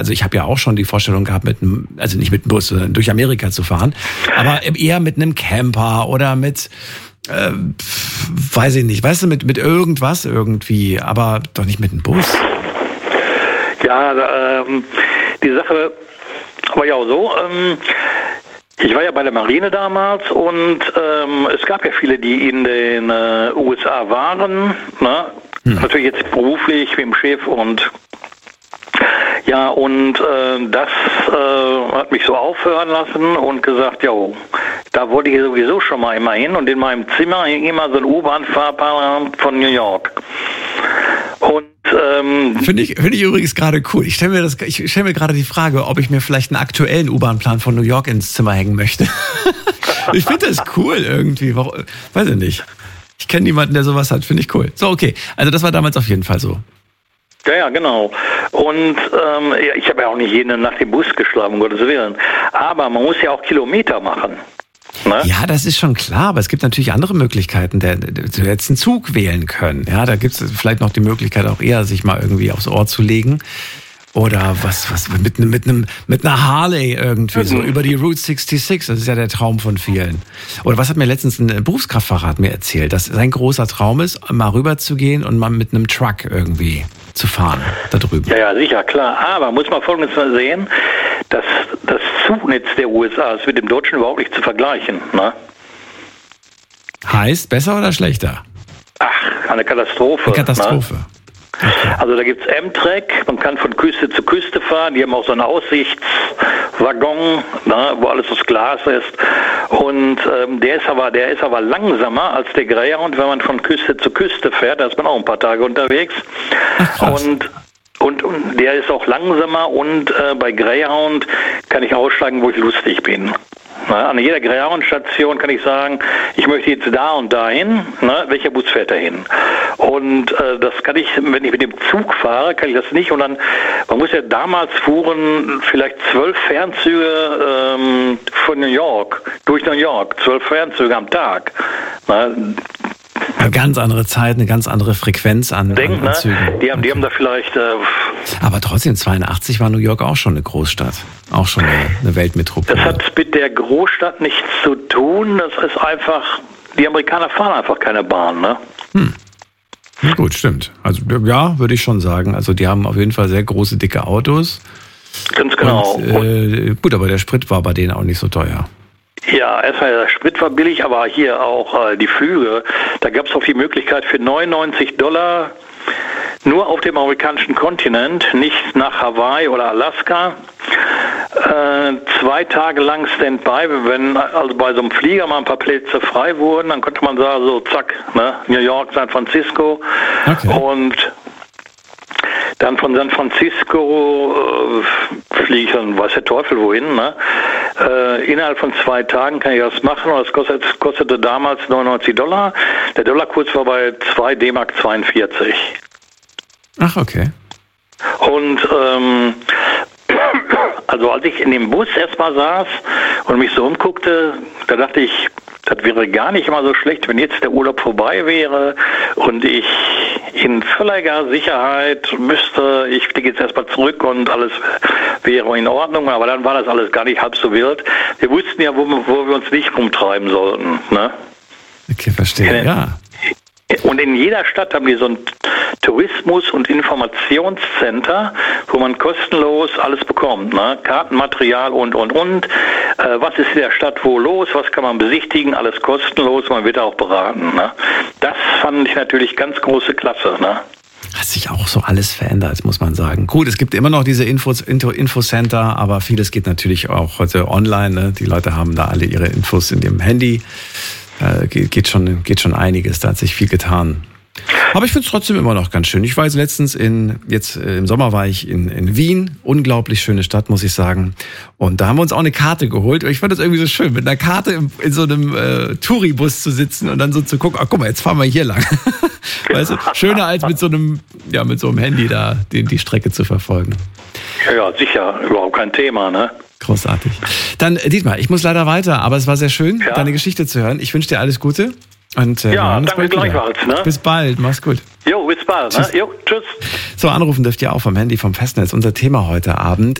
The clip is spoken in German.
Also ich habe ja auch schon die Vorstellung gehabt, also nicht mit dem Bus, sondern durch Amerika zu fahren, aber eher mit einem Camper oder mit, weiß ich nicht, weißt du, mit irgendwas irgendwie, aber doch nicht mit dem Bus. Ja, die Sache war ja auch so, ich war ja bei der Marine damals und es gab ja viele, die in den USA waren, ne? Natürlich jetzt beruflich mit dem Chef und ja, und das hat mich so aufhören lassen und gesagt, ja, da wollte ich sowieso schon mal immer hin und in meinem Zimmer hing immer so ein U-Bahn-Fahrplan von New York. Und Finde ich übrigens gerade cool. Ich stelle mir gerade die Frage, ob ich mir vielleicht einen aktuellen U-Bahn-Plan von New York ins Zimmer hängen möchte. Ich finde das cool irgendwie. Warum, weiß ich nicht. Ich kenne niemanden, der sowas hat. Finde ich cool. So, okay. Also das war damals auf jeden Fall so. Ja, genau. Und ich habe ja auch nicht jede Nacht im Bus geschlafen, um Gottes Willen. Aber man muss ja auch Kilometer machen. Ne? Ja, das ist schon klar, aber es gibt natürlich andere Möglichkeiten, du hättest einen Zug wählen können. Ja, da gibt es vielleicht noch die Möglichkeit auch eher, sich mal irgendwie aufs Ohr zu legen. Oder was mit einer Harley irgendwie, so über die Route 66, das ist ja der Traum von vielen. Oder was hat mir letztens ein Berufskraftfahrer mir erzählt, dass sein großer Traum ist, mal rüber zu gehen und mal mit einem Truck irgendwie zu fahren, da drüben. Ja, sicher, klar. Aber muss man Folgendes mal sehen, dass das Zugnetz der USA ist mit dem deutschen überhaupt nicht zu vergleichen. Ne? Heißt, besser oder schlechter? Ach, eine Katastrophe. Eine Katastrophe. Ne? Okay. Also da gibt's Amtrak, man kann von Küste zu Küste fahren, die haben auch so einen Aussichtswaggon, ne, wo alles aus Glas ist. Und der ist aber langsamer als der Greyhound, wenn man von Küste zu Küste fährt, da ist man auch ein paar Tage unterwegs. Ach, und der ist auch langsamer und bei Greyhound kann ich aussteigen, wo ich lustig bin. Na, an jeder Greyhound-Station kann ich sagen, ich möchte jetzt da und dahin, ne, welcher Bus fährt dahin? Und das kann ich, wenn ich mit dem Zug fahre, kann ich das nicht. Und dann, man muss ja, damals fuhren vielleicht 12 Fernzüge von New York, durch New York, 12 Fernzüge am Tag. Na, eine ganz andere Zeit, eine ganz andere Frequenz an Zügen. Die haben da vielleicht... aber trotzdem, 82 war New York auch schon eine Großstadt. Auch schon eine Weltmetropole. Das hat mit der Großstadt nichts zu tun. Das ist einfach... Die Amerikaner fahren einfach keine Bahn, ne? Ja, gut, stimmt. Also ja, würde ich schon sagen. Also die haben auf jeden Fall sehr große, dicke Autos. Ganz genau. Und, gut, aber der Sprit war bei denen auch nicht so teuer. Ja, erstmal der Sprit war billig, aber hier auch die Flüge. Da gab es auch die Möglichkeit für $99 nur auf dem amerikanischen Kontinent, nicht nach Hawaii oder Alaska. 2 Tage lang Standby, wenn also bei so einem Flieger mal ein paar Plätze frei wurden, dann konnte man sagen, so zack, ne, New York, San Francisco. Okay. Und dann von San Francisco fliege ich dann, weiß der Teufel wohin, ne? Innerhalb von 2 Tagen kann ich das machen und das kostete damals $99. Der Dollarkurs war bei 2 D-Mark 42. Ach, okay. Und also als ich in dem Bus erstmal saß und mich so umguckte, da dachte ich, das wäre gar nicht mal so schlecht, wenn jetzt der Urlaub vorbei wäre und ich in völliger Sicherheit müsste, ich fliege jetzt erstmal zurück und alles wäre in Ordnung, aber dann war das alles gar nicht halb so wild. Wir wussten ja, wo wir uns nicht rumtreiben sollten. Ne? Okay, verstehe, ja. Und in jeder Stadt haben die so ein Tourismus- und Informationscenter, wo man kostenlos alles bekommt. Ne? Kartenmaterial und. Was ist in der Stadt wo los? Was kann man besichtigen? Alles kostenlos. Man wird auch beraten. Ne? Das fand ich natürlich ganz große Klasse. Ne? Hat sich auch so alles verändert, muss man sagen. Gut, es gibt immer noch diese Infocenter, aber vieles geht natürlich auch heute online. Ne? Die Leute haben da alle ihre Infos in ihrem Handy. Geht schon einiges, da hat sich viel getan. Aber ich finde es trotzdem immer noch ganz schön. Ich war jetzt letztens im Sommer war ich in Wien. Unglaublich schöne Stadt, muss ich sagen. Und da haben wir uns auch eine Karte geholt. Ich fand das irgendwie so schön, mit einer Karte in so einem Touribus zu sitzen und dann so zu gucken, ach guck mal, jetzt fahren wir hier lang. Weißt du, schöner als mit so einem Handy da die Strecke zu verfolgen. Ja, sicher, überhaupt kein Thema, ne? Großartig. Dann, Dietmar, ich muss leider weiter, aber es war sehr schön, deine Geschichte zu hören. Ich wünsche dir alles Gute. Und, danke gleichfalls. Ne? Bis bald, mach's gut. Jo, bis bald. Ne? Jo, tschüss. So, anrufen dürft ihr auch vom Handy, vom Festnetz. Unser Thema heute Abend: